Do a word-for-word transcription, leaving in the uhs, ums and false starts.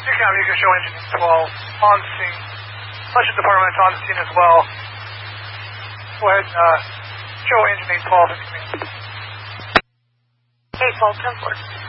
You can, you can show engine twelve on scene. Flushing department on scene as well. Go ahead and uh, show engine eight twelve. eight twelve, ten four.